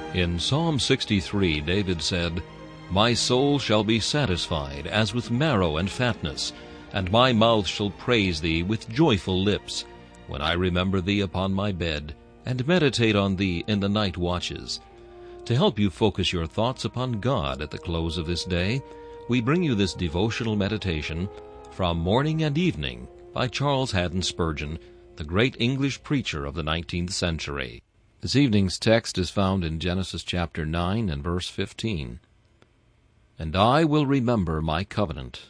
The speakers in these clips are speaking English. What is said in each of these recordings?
In Psalm 63, David said, "My soul shall be satisfied as with marrow and fatness, and my mouth shall praise thee with joyful lips, when I remember thee upon my bed, and meditate on thee in the night watches." To help you focus your thoughts upon God at the close of this day, we bring you this devotional meditation from Morning and Evening by Charles Haddon Spurgeon, the great English preacher of the 19th century. This evening's text is found in Genesis chapter 9 and verse 15. "And I will remember my covenant."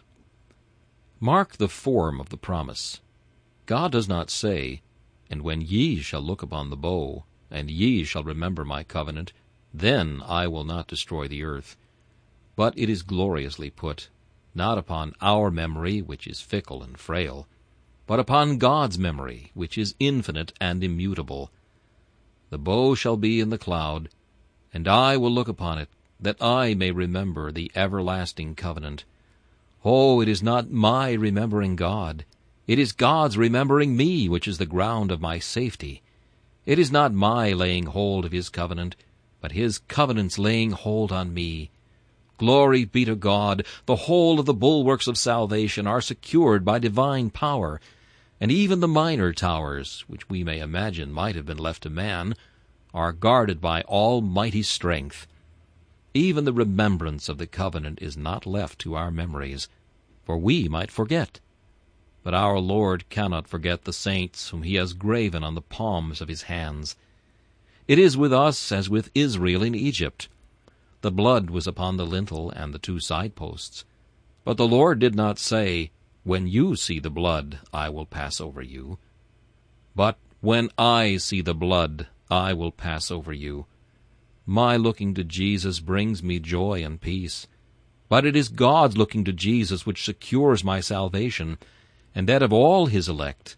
Mark the form of the promise. God does not say, "And when ye shall look upon the bow, and ye shall remember my covenant, then I will not destroy the earth." But it is gloriously put, not upon our memory, which is fickle and frail, but upon God's memory, which is infinite and immutable. "The bow shall be in the cloud, and I will look upon it, that I may remember the everlasting covenant." Oh, it is not my remembering God. It is God's remembering me, which is the ground of my safety. It is not my laying hold of his covenant, but his covenant's laying hold on me. Glory be to God! The whole of the bulwarks of salvation are secured by divine power, and even the minor towers, which we may imagine might have been left to man, are guarded by almighty strength. Even the remembrance of the covenant is not left to our memories, for we might forget. But our Lord cannot forget the saints whom he has graven on the palms of his hands. It is with us as with Israel in Egypt. The blood was upon the lintel and the two side-posts. But the Lord did not say, "When you see the blood, I will pass over you." But, "When I see the blood, I will pass over you." My looking to Jesus brings me joy and peace. But it is God's looking to Jesus which secures my salvation, and that of all his elect.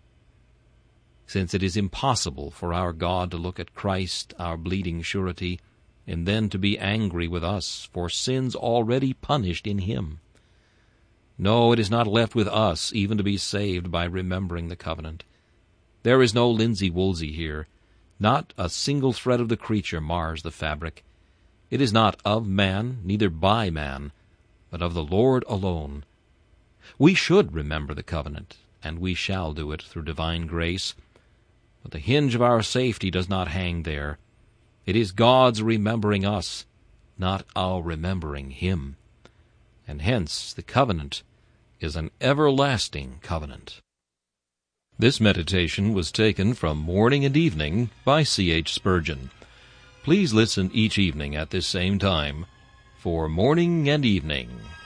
Since it is impossible for our God to look at Christ, our bleeding surety, and then to be angry with us for sins already punished in him. No, it is not left with us even to be saved by remembering the covenant. There is no linsey-woolsey here. Not a single thread of the creature mars the fabric. It is not of man, neither by man, but of the Lord alone. We should remember the covenant, and we shall do it through divine grace. But the hinge of our safety does not hang there. It is God's remembering us, not our remembering him. And hence the covenant is an everlasting covenant. This meditation was taken from Morning and Evening by C.H. Spurgeon. Please listen each evening at this same time for Morning and Evening.